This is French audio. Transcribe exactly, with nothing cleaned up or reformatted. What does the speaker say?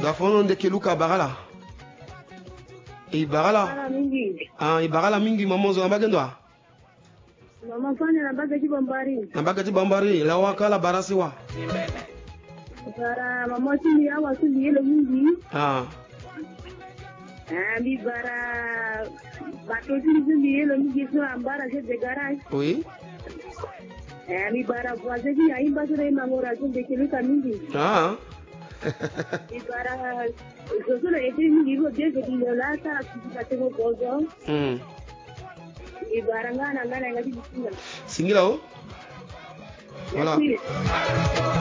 Gafono ndeke luka bagala. E bagala. Ah, e bagala mingi mamozo na bagendwa. Mama fanya na baga ti bambari. Na baga ti bambari la wakala barasiwa. Bara mama ti ya wa su yelo mingi. Ah. Ah, mi bara bato ti ni yelo mingi so ambara je de garage. Oui. Eh, mi bara voisin ti ya imba sore mangora so de kelu mingi. Ah. Mi bara so so le ti mingi ro de ke di la ta ki te go gozo. Hmm. Mi bara ngana ngana ngati singa. Singira o? Voilà.